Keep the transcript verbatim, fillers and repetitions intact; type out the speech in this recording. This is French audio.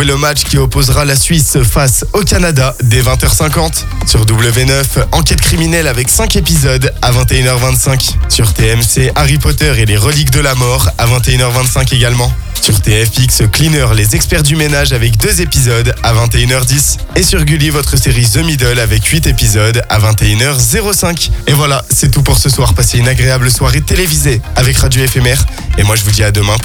Retrouvez le match qui opposera la Suisse face au Canada dès vingt heures cinquante. Sur W neuf, enquête criminelle avec cinq épisodes à vingt et une heures vingt-cinq. Sur T M C, Harry Potter et les reliques de la mort à vingt et une heures vingt-cinq également. Sur T F X, Cleaner, les experts du ménage avec deux épisodes à vingt et une heures dix. Et sur Gulli, votre série The Middle avec huit épisodes à vingt et une heures cinq. Et voilà, c'est tout pour ce soir. Passez une agréable soirée télévisée avec Radio Éphémère. Et moi, je vous dis à demain.